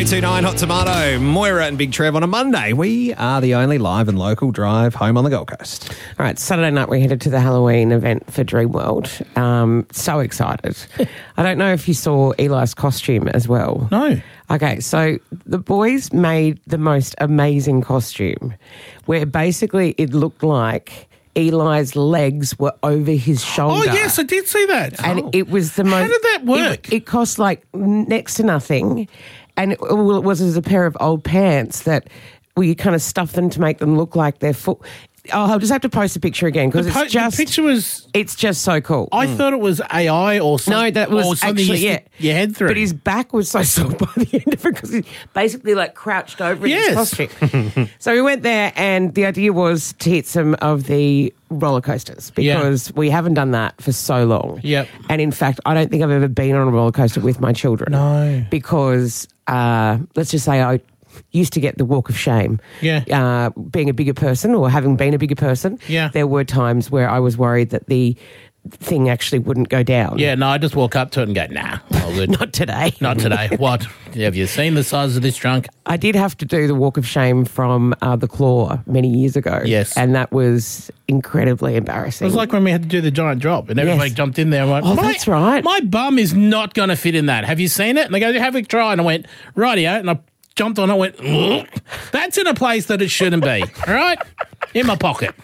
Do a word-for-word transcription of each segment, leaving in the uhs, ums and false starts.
oh two nine Hot Tomato, Moira and Big Trev on a Monday. We are the only live and local drive home on the Gold Coast. All right, Saturday night we headed to the Halloween event for Dreamworld. Um, so excited. I don't know if you saw Eli's costume as well. No. Okay, so the boys made the most amazing costume where basically it looked like Eli's legs were over his shoulder. Oh, yes, I did see that. And oh. it was the most... How did that work? It, it cost like next to nothing. And it, well, it was as a pair of old pants that we kind of stuffed them to make them look like their foot... Oh, I'll just have to post a picture again because po- it's just... The picture was... It's just so cool. I mm. thought it was A I or something. No, that was or something actually, you yeah. your head through. But his back was so sore by the end of it because he basically like crouched over in Yes. his costume. So we went there and the idea was to hit some of the roller coasters because Yeah. we haven't done that for so long. Yep. And in fact, I don't think I've ever been on a roller coaster with my children. No. Because uh, let's just say I used to get the walk of shame. Yeah. Uh, being a bigger person or having been a bigger person. Yeah. There were times where I was worried that the thing actually wouldn't go down. Yeah, no, I just walk up to it and go, nah, all good. Not today. Not today. What? Have you seen the size of this trunk? I did have to do the walk of shame from uh, the Claw many years ago. Yes. And that was incredibly embarrassing. It was like when we had to do the giant drop and everybody Yes. jumped in there and went, Oh, my, that's right. My bum is not going to fit in that. Have you seen it? And they go, have a try. And I went, rightio. And I jumped on it and went, ugh. That's in a place that it shouldn't be. All right? In my pocket.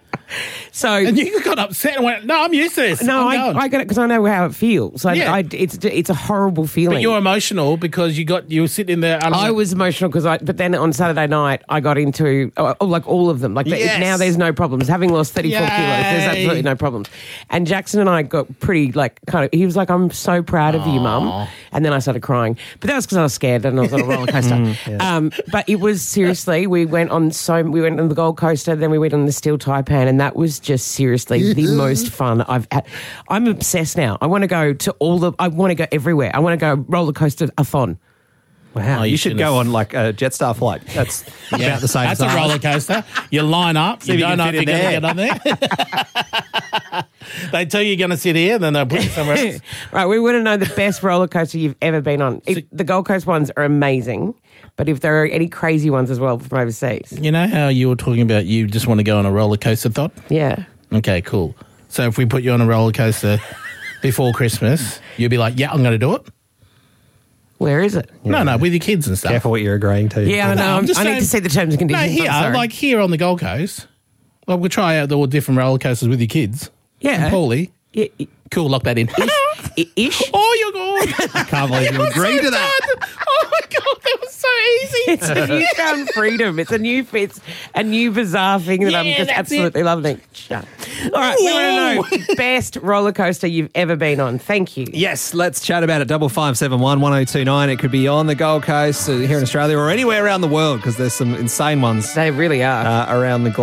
So And you got upset and went, no, I'm used to this. no, I'm I, going. I get it because I know how it feels. Like Yeah. I, it's it's a horrible feeling. But you're emotional because you got you were sitting there. And I was emotional because I, but then on Saturday night I got into oh, oh, like all of them. Like the- Yes. now there's no problems. Having lost thirty-four Yay. kilos, there's absolutely no problems. And Jackson and I got pretty like kind of. He was like, "I'm so proud of you, Mum," and then I started crying. But that was because I was scared and I was on a roller coaster. um, but it was seriously. We went on so we went on the Gold Coaster, then we went on the Steel Taipan, and that was just seriously the most fun I've had. I'm obsessed now. I want to go to all the. I want to go everywhere. I want to go roller coaster-a-thon. Wow, Oh, you, you should shouldn't go have- on like a Jetstar flight. That's about the same That's size. a roller coaster. You line up. See You if you don't know can if you're fit going in to get on there. They tell you you're going to sit here, then they'll put you somewhere else. Right, we want to know the best roller coaster you've ever been on. If, the Gold Coast ones are amazing, but if there are any crazy ones as well from overseas, You know how you were talking about you just want to go on a roller coaster thought? yeah. Okay, cool. So if we put you on a roller coaster before Christmas, you'll be like, yeah, I'm going to do it. Where is it? No, no, with your kids and stuff. Careful what you're agreeing to. Yeah, I know. I'm I'm just I need saying- to see the terms and No, conditions. here, I'm sorry. like here on the Gold Coast. Well, we'll try out the all different roller coasters with your kids. Yeah. And Paulie. Yeah, i- Cool, lock that in. i- ish. Oh, you're good. I can't believe you agreed to that. Oh, my God, that was so easy. It's a newfound freedom. It's a new, it's a new bizarre thing that I'm Yeah, just that's absolutely loving. Shut. All right, we want to know best roller coaster you've ever been on. Thank you. Yes, let's chat about it. Double five seven one one zero two nine. It could be on the Gold Coast, uh, here in Australia, or anywhere around the world because there's some insane ones They really are. uh, around the globe.